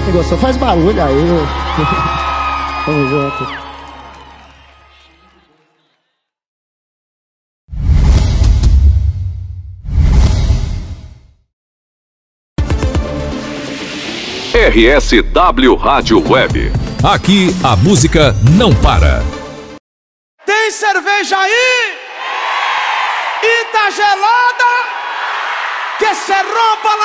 Gostou? Faz barulho aí, meu. Tamo junto. RSW Rádio Web. Aqui a música não para. Tem cerveja aí? E tá gelada? Que se rompa